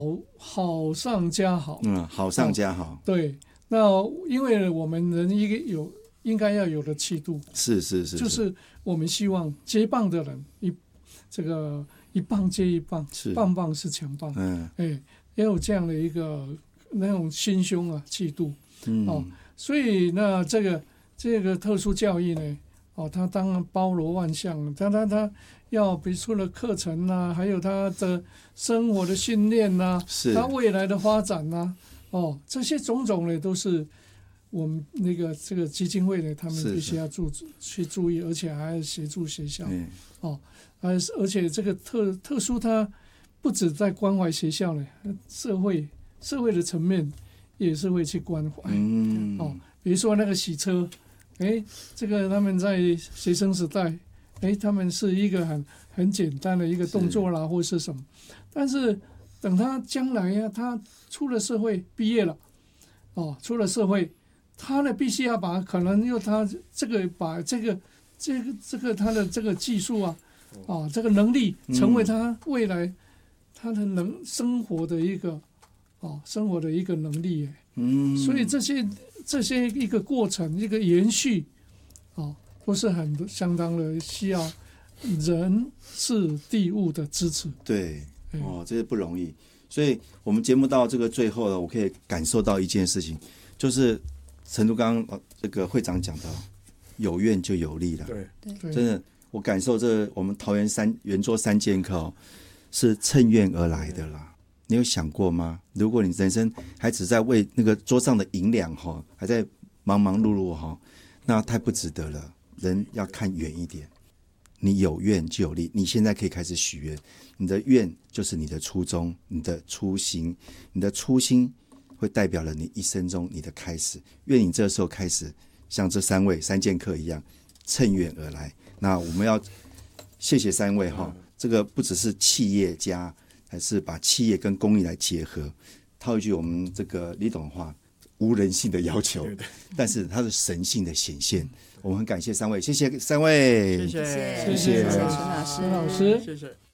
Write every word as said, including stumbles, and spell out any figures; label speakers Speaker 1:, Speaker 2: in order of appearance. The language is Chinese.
Speaker 1: 好上加好，
Speaker 2: 嗯，好上加好，
Speaker 1: 哦、对。那因为我们人一个有应该要有的气度，
Speaker 2: 是是 是, 是，
Speaker 1: 就是我们希望接棒的人一这个一棒接一棒，棒棒是强棒，嗯，哎，要有这样的一个那种心胸啊气度，嗯，哦，所以那这个这个特殊教育呢，哦，它当然包罗万象，它它它要比如除了课程啊，还有它的生活的训练啊，它未来的发展啊，哦，这些种种呢都是我们那个这个基金会呢，他们必须要注去注意，而且还要协助学校，嗯，哦，而而且这个特特殊，它不止在关怀学校呢，社会社会的层面也是会去关怀，嗯，哦，比如说那个洗车，哎，这个他们在学生时代，哎，他们是一个很很简单的一个动作啦，或是什么，但是等他将来呀、啊，他出了社会毕业了，哦，出了社会。他呢，必须要把可能用他这个把这个这个这个他的这个技术啊，啊，这个能力成为他未来他的能生活的一个啊生活的一个能力，嗯，所以这些这些一个过程一个延续啊，都是很相当的需要人事地物的支持。
Speaker 2: 对，哦，这些不容易。所以我们节目到这个最后呢，我可以感受到一件事情，就是陈都刚刚这个会长讲的，有愿就有力了。对，真的，我感受这我们桃园三圆桌三剑客、哦、是趁愿而来的啦。你有想过吗？如果你人生还只在为那个桌上的银两哈、哦，还在忙忙碌碌哈、哦，那太不值得了。人要看远一点。你有愿就有力，你现在可以开始许愿。你的愿就是你的初衷，你的初心，你的初心。会代表了你一生中你的开始，愿你这时候开始像这三位三剑客一样趁愿而来。那我们要谢谢三位哈，这个不只是企业家，还是把企业跟公益来结合。套一句我们这个李董的话，无人性的要求，但是它是神性的显现。我们很感谢三位，谢谢三位，
Speaker 3: 谢谢
Speaker 1: 谢谢陈老师，
Speaker 3: 谢谢。